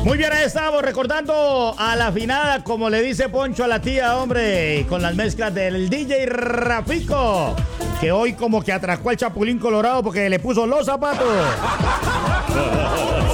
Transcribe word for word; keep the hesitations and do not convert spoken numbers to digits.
Muy bien, ahí estamos recordando a la afinada, como le dice Poncho a la tía, hombre, con las mezclas del D J Rafico, que hoy como que atracó al Chapulín Colorado porque le puso los zapatos.